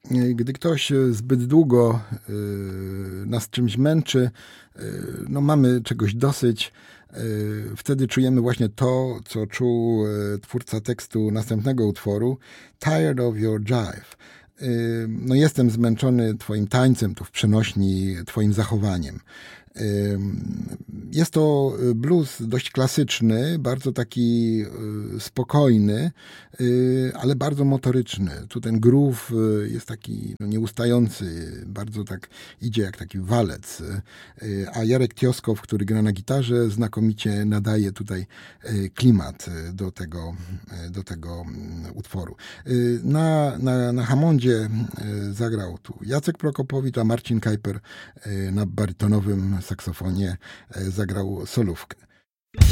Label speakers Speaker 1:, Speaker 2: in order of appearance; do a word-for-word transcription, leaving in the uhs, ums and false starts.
Speaker 1: gdy ktoś zbyt długo nas czymś męczy, no mamy czegoś dosyć, wtedy czujemy właśnie to, co czuł twórca tekstu następnego utworu, Tired of Your Jive. No jestem zmęczony twoim tańcem, tu w przenośni, twoim zachowaniem. Jest to blues dość klasyczny, bardzo taki spokojny, ale bardzo motoryczny. Tu ten groove jest taki no, nieustający, bardzo tak idzie jak taki walec. A Jarek Tioskow, który gra na gitarze, znakomicie nadaje tutaj klimat do tego, do tego utworu. Na, na, na Hammondzie zagrał tu Jacek Prokopowicz, a Marcin Kajper na barytonowym saksofonie zagrał solówkę.